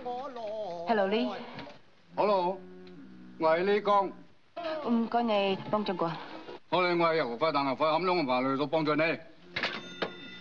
Hello Lee。 Hello，我係李剛。 唔該你幫助我。 好，我係油快蛋油快，咁兩個朋友都幫助你。